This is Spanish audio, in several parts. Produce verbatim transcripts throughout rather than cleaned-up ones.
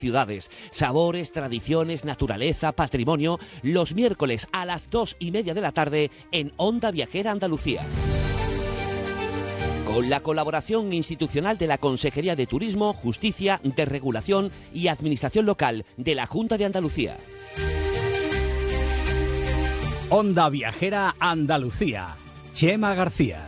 ciudades, sabores, tradiciones, naturaleza, patrimonio, los miércoles a las dos y media de la tarde en Onda Viajera Andalucía. Con la colaboración institucional de la Consejería de Turismo, Justicia, Desregulación y Administración Local de la Junta de Andalucía. Onda Viajera Andalucía. Chema García.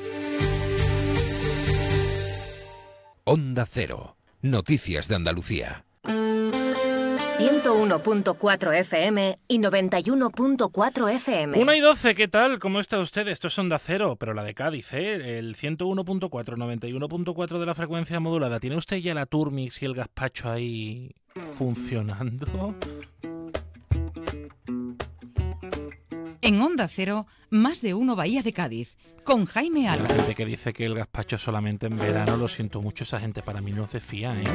Onda Cero. Noticias de Andalucía. ciento uno punto cuatro F M y noventa y uno punto cuatro F M. una y doce, ¿qué tal? ¿Cómo está usted? Esto es Onda Cero, pero la de Cádiz, ¿eh? El ciento uno punto cuatro, noventa y uno punto cuatro de la frecuencia modulada. ¿Tiene usted ya la Turmix y el gazpacho ahí funcionando? En Onda Cero, más de uno Bahía de Cádiz, con Jaime Alba. La gente que dice que el gazpacho solamente en verano, lo siento mucho, esa gente para mí no se fía, ¿eh?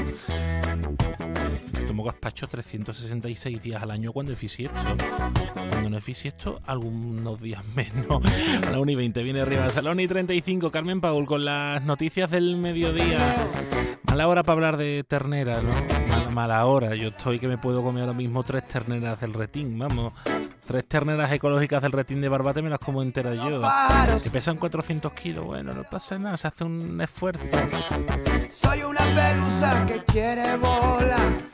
Yo tomo gazpacho trescientos sesenta y seis días al año cuando es fisiesto. Cuando no es fisiesto, algunos días menos. A la una y veinte viene arriba, a la una y treinta y cinco, Carmen Paul con las noticias del mediodía. Mala hora para hablar de ternera, ¿no? Mala, mala hora. Yo estoy que me puedo comer ahora mismo tres terneras del Retín, vamos. Tres terneras ecológicas del Retín de Barbate me las como enteras yo. Que pesan cuatrocientos kilos. Bueno, no pasa nada, se hace un esfuerzo. Soy una pelusa que quiere volar.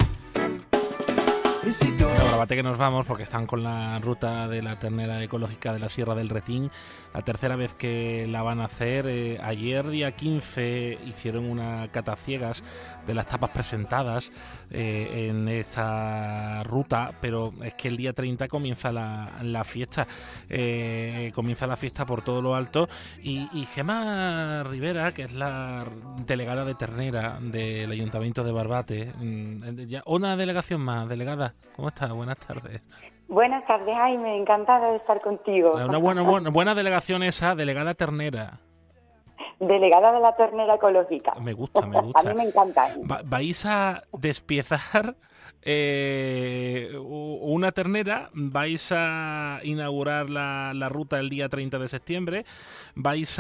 Y si tú... A Barbate que nos vamos porque están con la ruta de la ternera ecológica de la Sierra del Retín. La tercera vez que la van a hacer. Eh, ayer, día quince, hicieron una cata ciegas de las tapas presentadas eh, en esta ruta, pero es que el día treinta comienza la, la fiesta. Eh, comienza la fiesta por todo lo alto. Y, y Gemma Rivera, que es la delegada de ternera del Ayuntamiento de Barbate, ya, una delegación más, delegada. ¿Cómo estás? Buenas tardes. Buenas tardes, Jaime. Encantada de estar contigo. Una buena, buena, buena delegación esa, delegada ternera. Delegada de la ternera ecológica. Me gusta, me gusta. A mí me encanta. Va, vais a despiezar eh, una ternera, vais a inaugurar la, la ruta el día treinta de septiembre, vais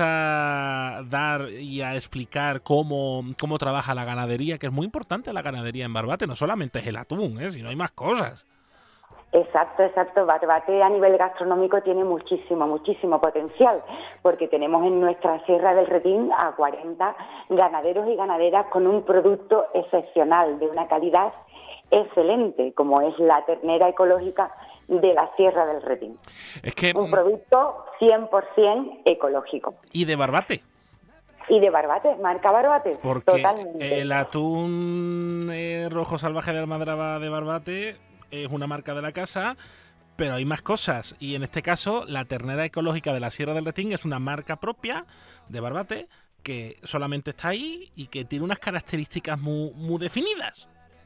a dar y a explicar cómo, cómo trabaja la ganadería, que es muy importante la ganadería en Barbate, no solamente es el atún, ¿eh? Sino hay más cosas. Exacto, exacto. Barbate a nivel gastronómico tiene muchísimo, muchísimo potencial, porque tenemos en nuestra Sierra del Retín a cuarenta ganaderos y ganaderas con un producto excepcional, de una calidad excelente, como es la ternera ecológica de la Sierra del Retín. Es que un producto cien por ciento ecológico. ¿Y de Barbate? Y de Barbate, marca Barbate. Porque totalmente. El atún eh, rojo salvaje de Almadraba de Barbate es una marca de la casa, pero hay más cosas. Y en este caso, la ternera ecológica de la Sierra del Retín es una marca propia de Barbate que solamente está ahí y que tiene unas características muy, muy definidas.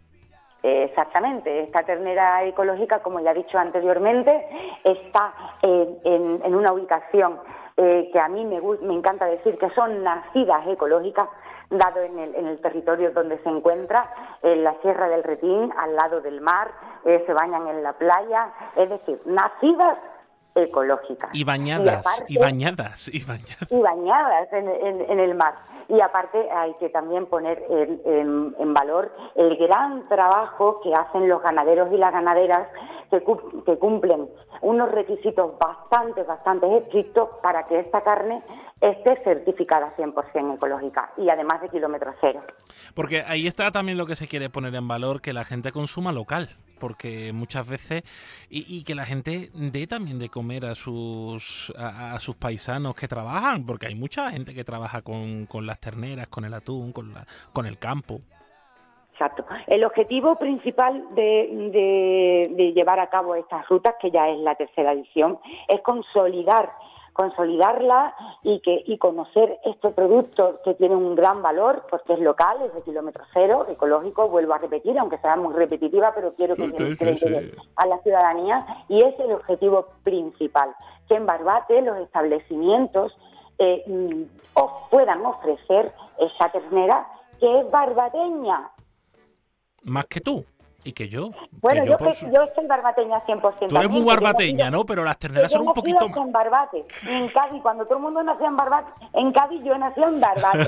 Exactamente. Esta ternera ecológica, como ya he dicho anteriormente, está en, en, en una ubicación eh, que a mí me, me encanta decir que son nacidas ecológicas, dado en el, en el territorio donde se encuentra, en la Sierra del Retín, al lado del mar, eh, se bañan en la playa, es decir, nacidas ecológicas. Y bañadas, y, aparte, y bañadas, y bañadas. Y bañadas en, en, en el mar. Y aparte hay que también poner en, en, en valor el gran trabajo que hacen los ganaderos y las ganaderas que, que cumplen unos requisitos bastante, bastante estrictos para que esta carne esté certificada cien por ciento ecológica y además de kilómetro cero. Porque ahí está también lo que se quiere poner en valor, que la gente consuma local, porque muchas veces, y, y que la gente dé también de comer a sus a, a sus paisanos que trabajan, porque hay mucha gente que trabaja con, con las terneras, con el atún, con, la, con el campo. Exacto. El objetivo principal de, de, de llevar a cabo estas rutas, que ya es la tercera edición, es consolidar consolidarla y que y conocer este producto que tiene un gran valor porque es local, es de kilómetro cero, ecológico, vuelvo a repetir, aunque sea muy repetitiva, pero quiero que sí, se sí, sí. a la ciudadanía, y es el objetivo principal, que en Barbate los establecimientos eh, os puedan ofrecer esa ternera que es barbateña. Más que tú. Y que yo. Bueno, que yo, yo, que, su... yo soy barbateña cien por ciento. Tú eres muy también, barbateña, nacido, ¿no? Pero las terneras yo son un poquito más. En Barbate, y en Cádiz, cuando todo el mundo nació en Barbate, en Cádiz yo nací en Barbate.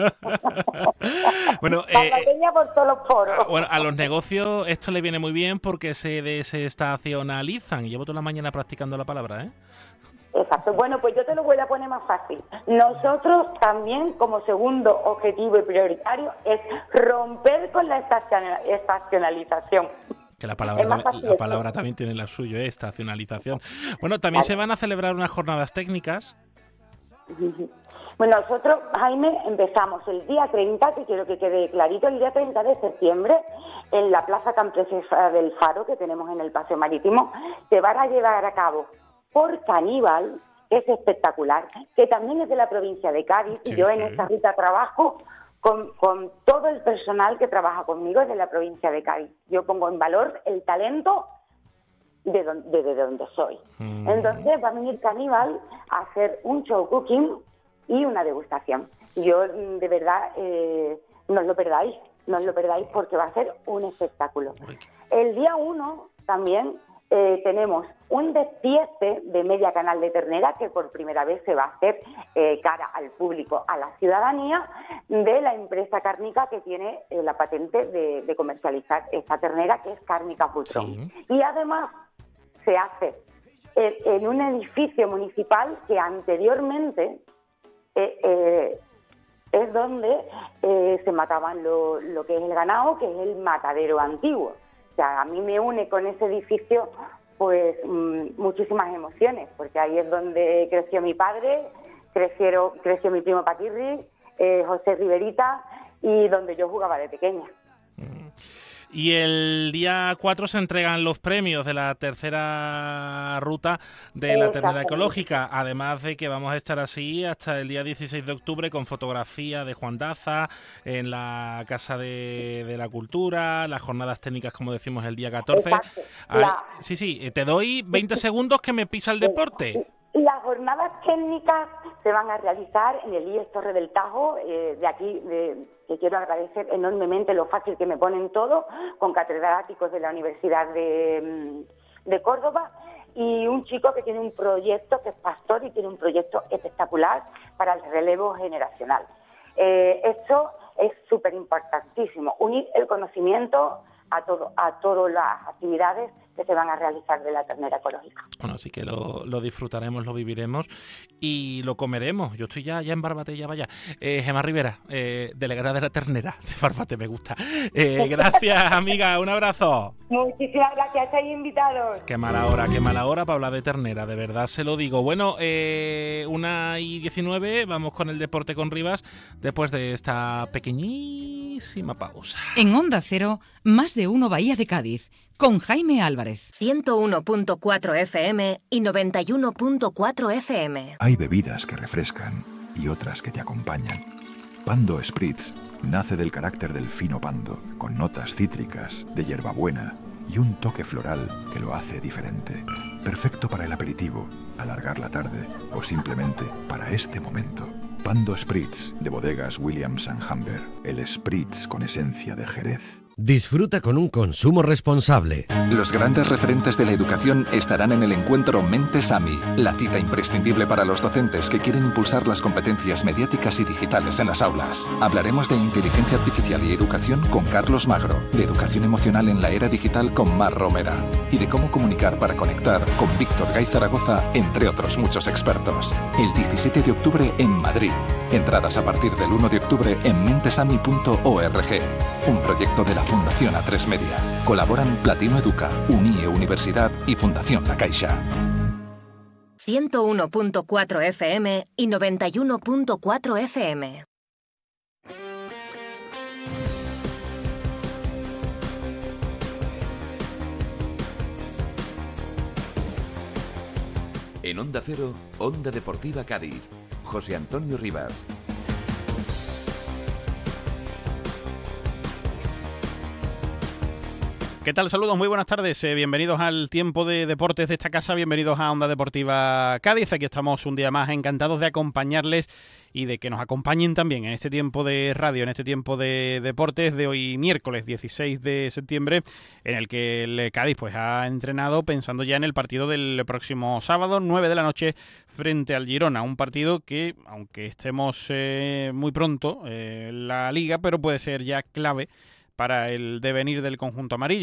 Bueno, barbateña eh, por todos los poros. Bueno, a los negocios esto le viene muy bien porque se desestacionalizan. Llevo toda la mañana practicando la palabra, ¿eh? Exacto. Bueno, pues yo te lo voy a poner más fácil. Nosotros también, como segundo objetivo y prioritario, es romper con la estacionalización. Que la palabra, la palabra también tiene la suya, ¿eh? Estacionalización. Bueno, también vale. Se van a celebrar unas jornadas técnicas. Bueno, nosotros, Jaime, empezamos el día treinta, que quiero que quede clarito, el día treinta de septiembre, en la Plaza Campesina del Faro, que tenemos en el Paseo Marítimo, se van a llevar a cabo por Caníbal, que es espectacular, que también es de la provincia de Cádiz, sí, y yo sí. En esta ruta trabajo con, con todo el personal que trabaja conmigo es de la provincia de Cádiz. Yo pongo en valor el talento de donde, de donde soy. Mm. Entonces va a venir Caníbal a hacer un show cooking y una degustación. Yo, de verdad, eh, no os lo perdáis, no os lo perdáis porque va a ser un espectáculo. El día uno también eh, tenemos un despiece de media canal de ternera que por primera vez se va a hacer eh, cara al público, a la ciudadanía, de la empresa cárnica que tiene eh, la patente de, de comercializar esta ternera, que es Cárnica Futrón. Sí. Y además se hace eh, en un edificio municipal que anteriormente eh, eh, es donde eh, se mataban lo, lo que es el ganado, que es el matadero antiguo. O sea, a mí me une con ese edificio pues mmm, muchísimas emociones, porque ahí es donde creció mi padre, crecieron, creció mi primo Paquirri, eh, José Riverita, y donde yo jugaba de pequeña. Y el día cuatro se entregan los premios de la tercera ruta de la ternera ecológica, además de que vamos a estar así hasta el día dieciséis de octubre con fotografía de Juan Daza en la Casa de, de la Cultura, las jornadas técnicas, como decimos, el día catorce. Ah, la... Sí, sí, te doy veinte segundos que me pisa el deporte. Las jornadas técnicas se van a realizar en el I E S Torre del Tajo, eh, de aquí, de, que quiero agradecer enormemente lo fácil que me ponen todo, con catedráticos de la Universidad de, de Córdoba, y un chico que tiene un proyecto, que es pastor y tiene un proyecto espectacular para el relevo generacional. Eh, esto es súper importantísimo, unir el conocimiento a todo, a todas las actividades que se van a realizar de la ternera ecológica. Bueno, así que lo, lo disfrutaremos, lo viviremos y lo comeremos. Yo estoy ya, ya en Barbate, ya vaya. Eh, Gemma Rivera, eh, delegada de la ternera de Barbate, me gusta. Eh, gracias, amiga, un abrazo. Muchísimas gracias, estáis invitados. Qué mala hora, qué mala hora para hablar de ternera, de verdad se lo digo. Bueno, eh, una y diecinueve, vamos con el deporte con Rivas después de esta pequeñísima pausa. En Onda Cero, más de uno Bahía de Cádiz, con Jaime Álvarez. ciento uno punto cuatro F M y noventa y uno punto cuatro F M. Hay bebidas que refrescan y otras que te acompañan. Pando Spritz nace del carácter del fino pando, con notas cítricas, de hierbabuena y un toque floral que lo hace diferente. Perfecto para el aperitivo, alargar la tarde o simplemente para este momento. Pando Spritz, de bodegas Williams and Humber, el Spritz con esencia de Jerez. Disfruta con un consumo responsable. Los grandes referentes de la educación estarán en el encuentro Mentes AMI, la cita imprescindible para los docentes que quieren impulsar las competencias mediáticas y digitales en las aulas. Hablaremos de inteligencia artificial y educación con Carlos Magro, de educación emocional en la era digital con Mar Romera y de cómo comunicar para conectar con Víctor Gay Zaragoza, entre otros muchos expertos. El diecisiete de octubre en Madrid. Entradas a partir del uno de octubre en mentesami punto org. Un proyecto de la Fundación A tres Media. Colaboran Platino Educa, Unie Universidad y Fundación La Caixa. ciento uno punto cuatro F M y noventa y uno punto cuatro F M. En Onda Cero, Onda Deportiva Cádiz. José Antonio Rivas. ¿Qué tal? Saludos, muy buenas tardes. Eh, bienvenidos al tiempo de deportes de esta casa, bienvenidos a Onda Deportiva Cádiz. Aquí estamos un día más, encantados de acompañarles y de que nos acompañen también en este tiempo de radio, en este tiempo de deportes de hoy miércoles dieciséis de septiembre, en el que el Cádiz pues ha entrenado pensando ya en el partido del próximo sábado, nueve de la noche, frente al Girona. Un partido que, aunque estemos eh, muy pronto eh, en la Liga, pero puede ser ya clave para el devenir del conjunto amarillo.